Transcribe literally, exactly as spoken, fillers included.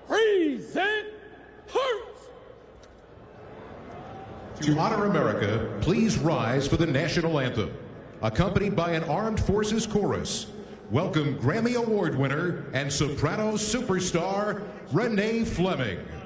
present her. To honor America, please rise for the national anthem. Accompanied by an armed forces chorus, welcome Grammy Award winner and soprano superstar Renee Fleming.